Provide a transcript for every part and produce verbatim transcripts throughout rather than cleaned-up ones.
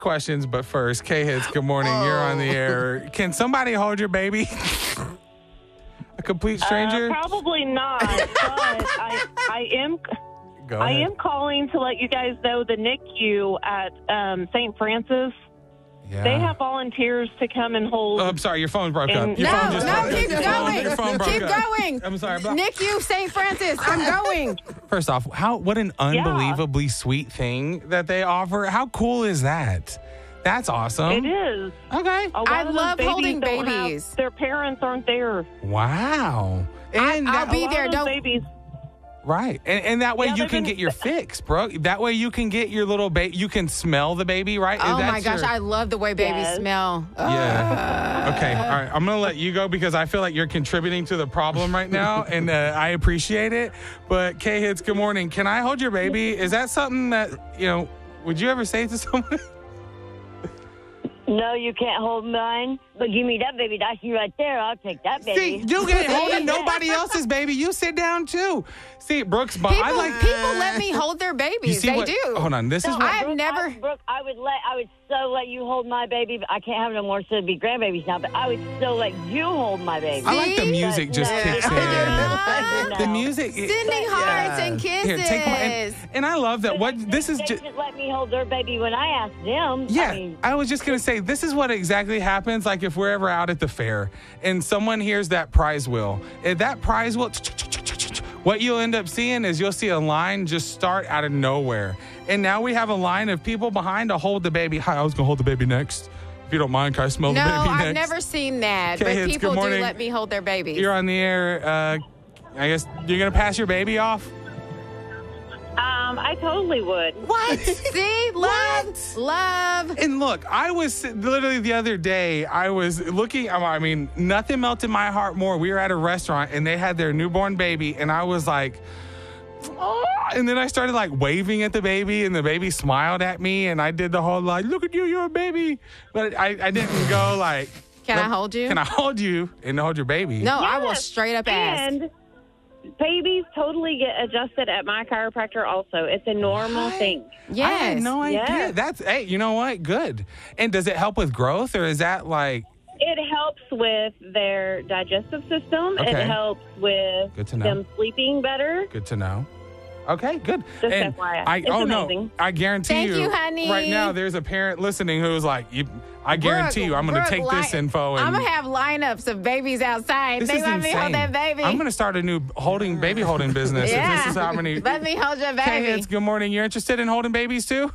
questions, but first, K-Hits, good morning. Oh. You're on the air. Can somebody hold your baby? A complete stranger? Uh, probably not, but I, I am Go I ahead. am calling to let you guys know the N I C U at um, Saint Francis. Yeah. They have volunteers to come and hold. Oh, I'm sorry, your phone broke And- up. Your No, phone just no, broke keep up. going. Your phone broke Keep up. going. I'm sorry. Bro. N I C U, Saint Francis, I'm going. First off, how what an unbelievably sweet thing that they offer. How cool is that? That's awesome. It is. Okay. A lot I of those love babies holding don't have- babies. Their parents aren't there. Wow. And I'll that, be A lot there. of those Don't. babies. right. And, and that way Yeah, you they've can been- get your fix, bro. That way you can get your little baby. You can smell the baby, right? Oh That's my gosh, your- I love the way babies Yes. smell. Yeah. Okay. All right. I'm going to let you go because I feel like you're contributing to the problem right now, and uh, I appreciate it. But K-Hits, good morning. Can I hold your baby? Is that something that, you know, would you ever say to someone? No, you can't hold mine. But give me that baby. That's you right there. I'll take that baby. See, you get holding nobody else's baby. You sit down too. See, Brooks, but People, I like people let me hold their You babies. see They what, do. Hold on. This is No, what. I've Brooke, never- I, Brooke, I would let. I would so let you hold my baby. But I can't have no more, so it'd be grandbabies now. But I would still let you hold my baby. I like the See? music But just no, kicks you in. know. The music. it- Sending hearts and kisses. Here, take my, and, and I love that. What this is They just. just let me hold their baby when I asked them. Yeah, I mean, I was just gonna say this is what exactly happens. Like if we're ever out at the fair and someone hears that prize wheel, and that prize wheel, what you'll end up seeing is you'll see a line just start out of nowhere, and now we have a line of people behind to hold the baby. Hi, I was gonna hold the baby next. If you don't mind, can I smell No, the baby next? I've never seen that. Okay, but Hits, people good do morning. let me hold their babies. You're on the air. Uh, I guess you're gonna pass your baby off. Um, I totally would. What? See, love, love. And look, I was literally the other day, I was looking, I mean, nothing melted my heart more. We were at a restaurant and they had their newborn baby, and I was like, oh, and then I started like waving at the baby, and the baby smiled at me, and I did the whole like, look at you, you're a baby. But I, I didn't go like, Can I hold you? Can I hold you and hold your baby? No, I will Yes, straight up ask. And babies totally get adjusted at my chiropractor also. It's a normal What? thing. Yes. I had no idea. Yes. That's, hey, you know what? Good. And does it help with growth, or is that like, It helps with their digestive system. Okay. It helps with Good to know. them sleeping better. good to know? Okay, good. Just and F Y I. I, It's oh no, amazing. I guarantee Thank you, honey. right now there's a parent listening who's like, you, I guarantee you, I'm going to take this info and I'm gonna have lineups of babies outside. this They is let me insane. hold that baby. I'm going to start a new holding baby holding business. if yeah. This is how many. Let me hold your baby. K-Hits, good morning. You're interested in holding babies too?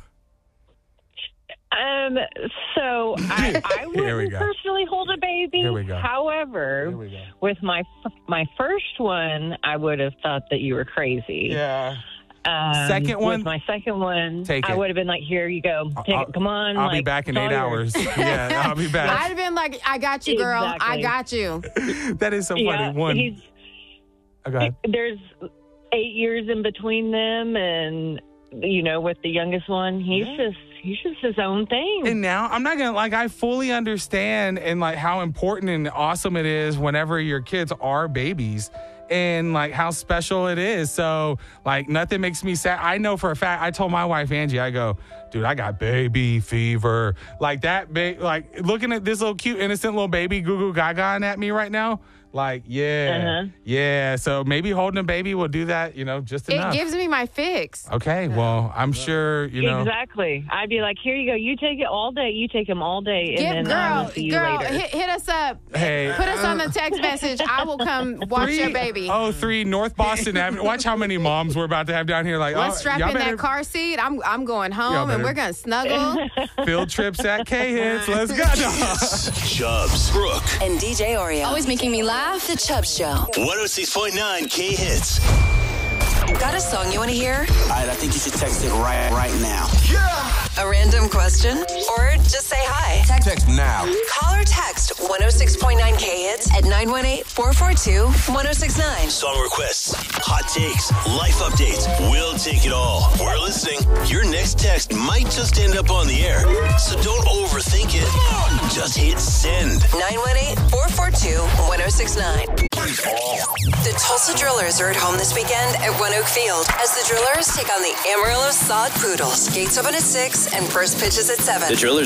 Um, so I, I Here we wouldn't go. personally hold a baby. Here we go. However, Here we go. with my f- my first one, I would have thought that you were crazy. Yeah. Um, Second one? With my second one, Take I it. would have been like, "Here you go, take I'll- it. Come on." I'll be like, back in it's all eight yours. hours. Yeah, I'll be I'd back. have been like, I got you, girl. I Exactly. got you. That is so funny. Yeah, One. he's Okay. there's eight years in between them, and you know, with the youngest one, he's just he's just his own thing. And now I'm not gonna like I fully understand and like how important and awesome it is whenever your kids are babies and like how special it is. So like nothing makes me sad. I know for a fact, I told my wife Angie, I go, dude, I got baby fever. Like that ba- like looking at this little cute innocent little baby goo goo gaga at me right now. Like, yeah. Uh-huh. Yeah. So maybe holding a baby will do that, you know, just It enough. gives me my fix. Okay, well, I'm sure, you know. Exactly. I'd be like, "Here you go. You take it all day. You take him all day, and Give, then I will girl, see you girl, later." hit, hit us up. Hey. Put us on the text message. I will come watch your baby. Oh, three North Boston Avenue. Watch how many moms we're about to have down here. Like, Let's oh, strap y'all in better that car seat. I'm I'm going Y'all home better- and we're gonna snuggle. field trips at K-Hits. Let's go. Chubbs, Brooke, And D J Oreo. Always making me laugh. The Chubbs Show. one oh six point nine K-Hits. Got a song you want to hear? All right, I think you should text it right right now. A random question? Or just say hi? Text, Text now. call or text one oh six point nine K-Hits at nine one eight, four four two, one oh six nine. Song requests, hot takes, life updates. We'll take it all. We're listening. Your next text might just end up on the air. So don't overthink it. Just hit send. nine one eight, four four two, one oh six nine. Party all. The Tulsa Drillers are at home this weekend at One Oak Field as the Drillers take on the Amarillo Sod Poodles. Gates open at six and first pitch is at seven. The Drillers